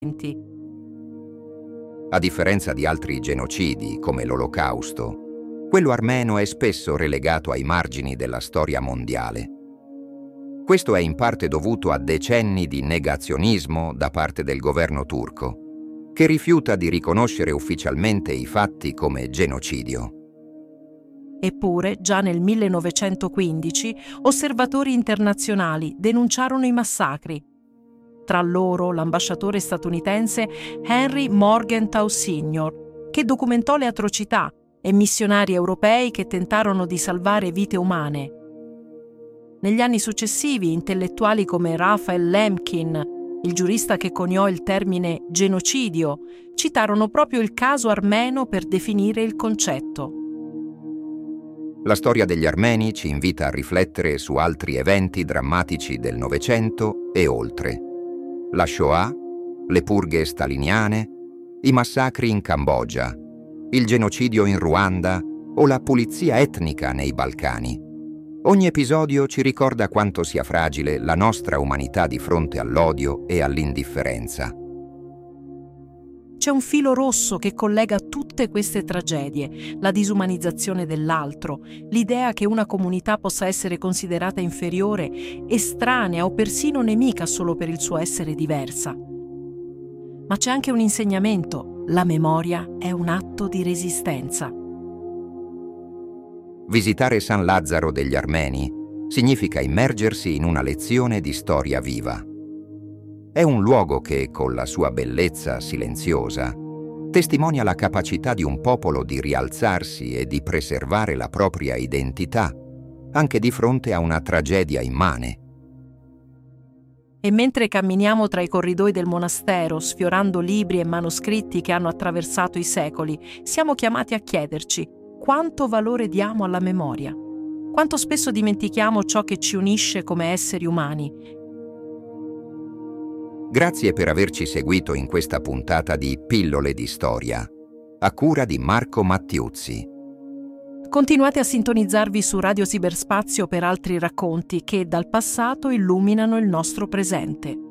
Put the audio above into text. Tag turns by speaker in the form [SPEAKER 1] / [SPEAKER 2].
[SPEAKER 1] A differenza di altri genocidi, come l'Olocausto, quello armeno è spesso relegato ai margini della storia mondiale. Questo è in parte dovuto a decenni di negazionismo da parte del governo turco, che rifiuta di riconoscere ufficialmente i fatti come genocidio.
[SPEAKER 2] Eppure, già nel 1915, osservatori internazionali denunciarono i massacri. Tra loro l'ambasciatore statunitense Henry Morgenthau Sr., che documentò le atrocità, e missionari europei che tentarono di salvare vite umane. Negli anni successivi, intellettuali come Raphael Lemkin, il giurista che coniò il termine genocidio, citarono proprio il caso armeno per definire il concetto.
[SPEAKER 1] La storia degli armeni ci invita a riflettere su altri eventi drammatici del Novecento e oltre. La Shoah, le purghe staliniane, i massacri in Cambogia, il genocidio in Ruanda o la pulizia etnica nei Balcani. Ogni episodio ci ricorda quanto sia fragile la nostra umanità di fronte all'odio e all'indifferenza.
[SPEAKER 2] C'è un filo rosso che collega tutte queste tragedie: la disumanizzazione dell'altro, l'idea che una comunità possa essere considerata inferiore, estranea o persino nemica solo per il suo essere diversa. Ma c'è anche un insegnamento: la memoria è un atto di resistenza.
[SPEAKER 1] Visitare San Lazzaro degli Armeni significa immergersi in una lezione di storia viva. È un luogo che, con la sua bellezza silenziosa, testimonia la capacità di un popolo di rialzarsi e di preservare la propria identità, anche di fronte a una tragedia immane.
[SPEAKER 2] E mentre camminiamo tra i corridoi del monastero, sfiorando libri e manoscritti che hanno attraversato i secoli, siamo chiamati a chiederci: quanto valore diamo alla memoria? Quanto spesso dimentichiamo ciò che ci unisce come esseri umani?
[SPEAKER 1] Grazie per averci seguito in questa puntata di Pillole di Storia, a cura di Marco Mattiuzzi.
[SPEAKER 2] Continuate a sintonizzarvi su Radio Cyberspazio per altri racconti che dal passato illuminano il nostro presente.